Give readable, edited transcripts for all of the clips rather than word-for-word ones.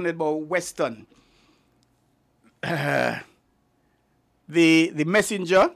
happened about Weston. The messenger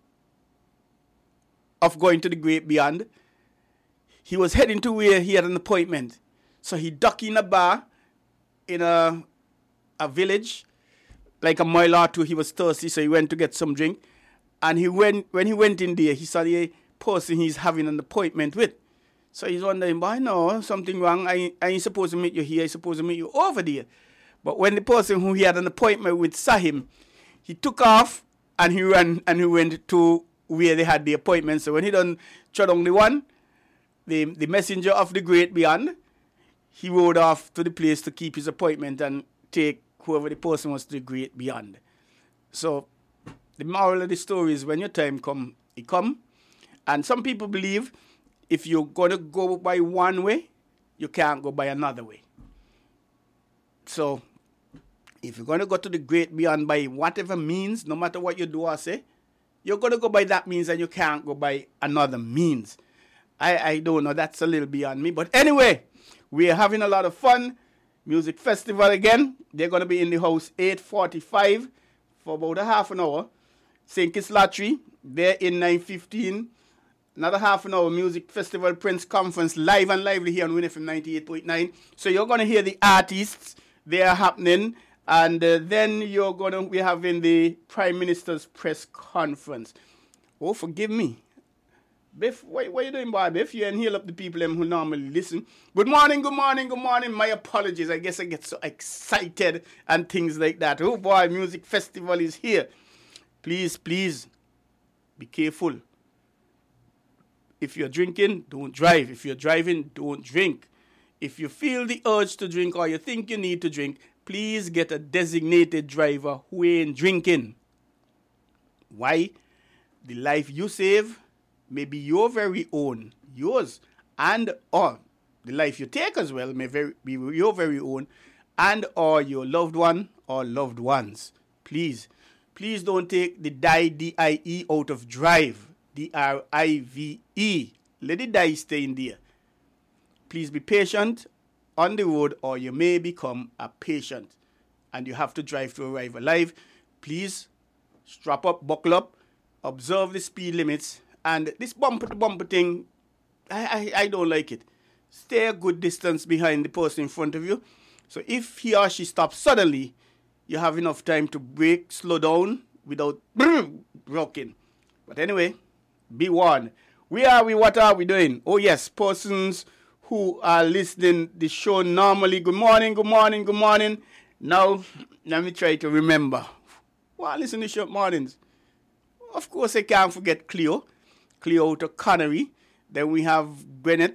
of going to the great beyond, he was heading to where he had an appointment. So he ducked in a bar in a village, like a mile or two. He was thirsty, so he went to get some drink. And when he went in there, he saw the person he's having an appointment with. So he's wondering, why no, something wrong. I ain't supposed to meet you here. I'm supposed to meet you over there. But when the person who he had an appointment with saw him, he took off and he ran and he went to where they had the appointment. So when he done trod on the one, the messenger of the great beyond, he rode off to the place to keep his appointment and take whoever the person was to the great beyond. So the moral of the story is when your time come, it come. And some people believe if you're going to go by one way, you can't go by another way. So if you're going to go to the great beyond by whatever means, no matter what you do or say, you're going to go by that means and you can't go by another means. I don't know. That's a little beyond me. But anyway, we are having a lot of fun. Music festival again. They're going to be in the house 8:45 for about a half an hour. St. Kitts Lottery, they're in 9:15. Another half an hour. Music festival Prince Conference live and lively here on Win FM 98.9. So you're going to hear the artists. They are happening. And then we're having the Prime Minister's press conference. Oh, forgive me. Biff, what are you doing, boy? Biff, you inhale up the people who normally listen. Good morning, good morning, good morning. My apologies. I guess I get so excited and things like that. Oh, boy, music festival is here. Please, please, be careful. If you're drinking, don't drive. If you're driving, don't drink. If you feel the urge to drink or you think you need to drink, please get a designated driver who ain't drinking. Why? The life you save may be your very own, yours, and or the life you take as well may be your very own, and or your loved one or loved ones. Please don't take the D-I-E out of drive, D-R-I-V-E. Let the die stay in there. Please be patient on the road or you may become a patient and you have to drive to arrive alive. Please strap up, buckle up, observe the speed limits. And this bumper-to-bumper thing, I don't like it. Stay a good distance behind the person in front of you. So if he or she stops suddenly, you have enough time to brake, slow down without rocking. But anyway, be warned. What are we doing? Oh yes, persons who are listening the show normally. Good morning, good morning, good morning. Now, let me try to remember. Well, listen to the show mornings. Of course, I can't forget Cleo out of Connery. Then we have Gwyneth,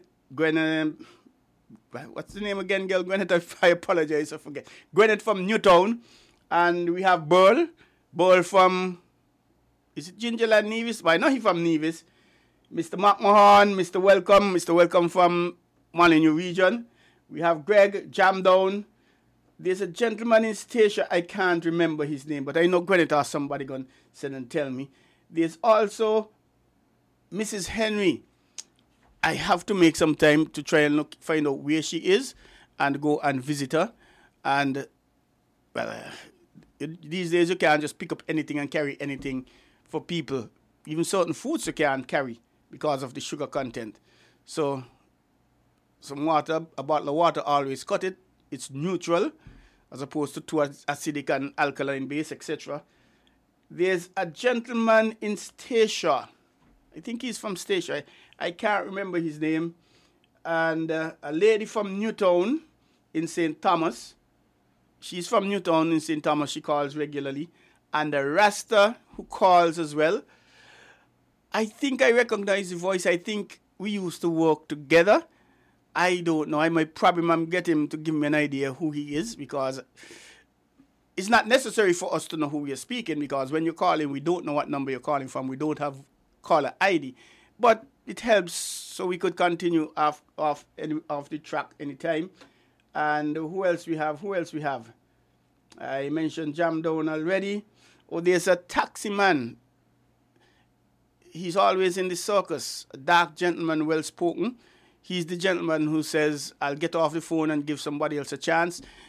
what's the name again, girl? Gwyneth, I apologize, I forget. Gwyneth from Newtown. And we have Burl from, is it Gingerland Nevis? Why not he from Nevis? Mr. Mark Mahan, Mr. Welcome from Molyneux region. We have Greg Jamdown. There's a gentleman in Stacia, I can't remember his name, but I know Gwyneth or somebody going to send and tell me. There's also Mrs. Henry. I have to make some time to try and find out where she is and go and visit her. And, well, these days you can't just pick up anything and carry anything for people. Even certain foods you can't carry because of the sugar content. So, some water, a bottle of water, always cut it. It's neutral as opposed to too acidic and alkaline base, etc. There's a gentleman in Stacia. I think he's from Stacia. I can't remember his name. And a lady from Newtown in St. Thomas. She's from Newtown in St. Thomas. She calls regularly. And a Rasta who calls as well. I think I recognize the voice. I think we used to work together. I don't know. I might probably get him to give me an idea who he is, because it's not necessary for us to know who we are speaking, because when you're calling, we don't know what number you're calling from. We don't have caller ID. But it helps so we could continue off the track anytime. And who else we have? I mentioned Jam Down already. Oh, there's a taxi man. He's always in the circus. A dark gentleman, well spoken. He's the gentleman who says, I'll get off the phone and give somebody else a chance.